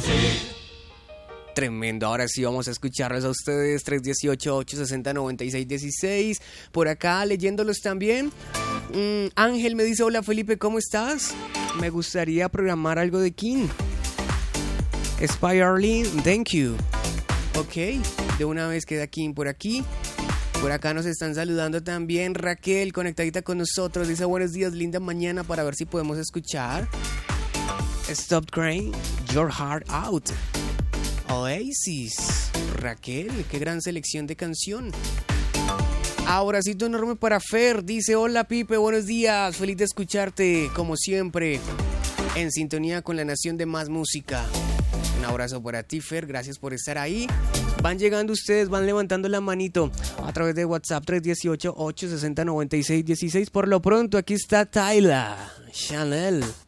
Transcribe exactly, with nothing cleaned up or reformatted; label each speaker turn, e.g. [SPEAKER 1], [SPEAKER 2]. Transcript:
[SPEAKER 1] Tremendo, ahora sí vamos a escucharlos a ustedes. Tres uno ocho, ocho seis cero, nueve seis uno seis. Por acá leyéndolos también. mm, Ángel me dice: hola Felipe, ¿cómo estás? Me gustaría programar algo de King. Spirely, thank you. Ok, de una vez queda King por aquí. Por acá nos están saludando también Raquel, conectadita con nosotros. Dice: buenos días, linda mañana, para ver si podemos escuchar Stop Crying, Your Heart Out, Oasis. Raquel, qué gran selección de canción. Abracito enorme para Fer. Dice: hola Pipe, buenos días, feliz de escucharte como siempre, en sintonía con la nación de más música. Un abrazo para ti, Fer, gracias por estar ahí. Van llegando ustedes, van levantando la manito a través de WhatsApp tres uno ocho, ocho seis cero, nueve seis uno seis. Por lo pronto, aquí está Tyla Chanel.